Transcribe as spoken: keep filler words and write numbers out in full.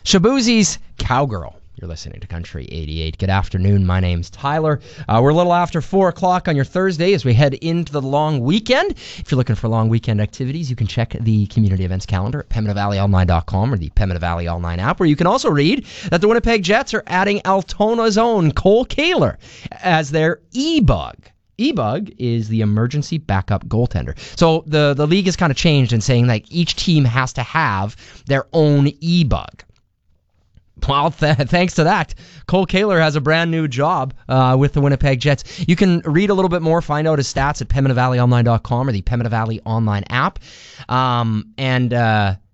Shaboozie's Cowgirl. You're listening to Country eighty-eight. Good afternoon. My name's Tyler. Uh, we're a little after four o'clock on your Thursday as we head into the long weekend. If you're looking for long weekend activities, you can check the community events calendar at pembina valley online dot com or the Pembina Valley Online app, where you can also read that the Winnipeg Jets are adding Altona's own Cole Kaler as their E-Bug. E-Bug is the emergency backup goaltender. So the, the league has kind of changed in saying like each team has to have their own E-Bug. Well, th- thanks to that, Cole Kaler has a brand new job uh, with the Winnipeg Jets. You can read a little bit more, find out his stats at pembina valley online dot com or the Pembina Valley Online app. Um, and... Uh,